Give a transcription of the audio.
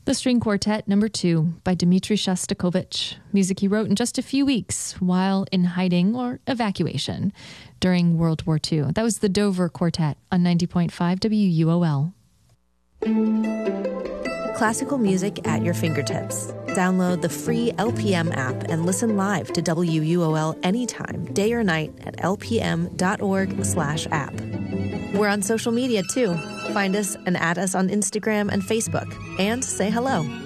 The String Quartet No. 2 by Dmitri Shostakovich, music he wrote in just a few weeks while in hiding or evacuation during World War II. That was the Dover Quartet on 90.5 WUOL. Classical music at your fingertips. Download the free LPM app and listen live to WUOL anytime, day or night at lpm.org/app. We're on social media too. Find us and add us on Instagram and Facebook, and say hello.